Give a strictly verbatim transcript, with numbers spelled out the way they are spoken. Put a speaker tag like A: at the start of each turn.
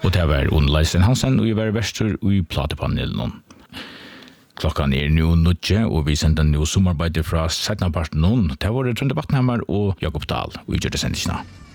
A: Og det var Unn Leisen Hansen, og jeg var verster i platepanelen. Klokkan er nu nødje, og vi sender nå sommerarbeidet fra Sætnaparten noen. Det var Trøndebattenhammer og Jakob Dahl, og vi gjør det sendisene.